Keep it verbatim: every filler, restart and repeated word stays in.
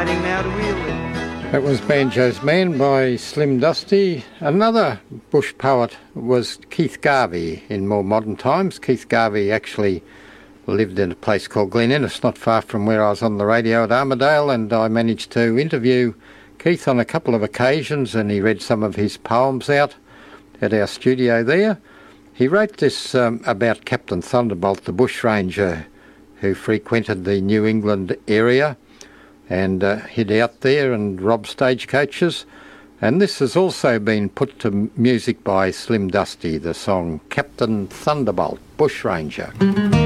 riding now to Wheeling. That was Banjo's Man by Slim Dusty. Another bush poet was Keith Garvey in more modern times. Keith Garvey actually lived in a place called Glen Innes, not far from where I was on the radio at Armidale, and I managed to interview Keith on a couple of occasions, and he read some of his poems out at our studio there. He wrote this um, about Captain Thunderbolt, the bushranger who frequented the New England area and uh, hid out there and robbed stagecoaches. And this has also been put to music by Slim Dusty, the song Captain Thunderbolt, Bushranger.